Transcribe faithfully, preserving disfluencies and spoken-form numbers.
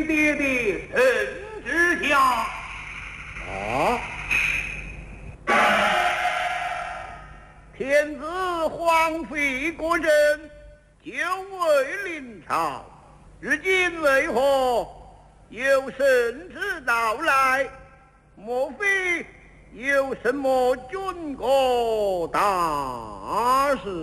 天爹的圣旨下。 啊！天子皇妃国人，久未临朝，如今为何有圣旨到来？莫非有什么军国大事？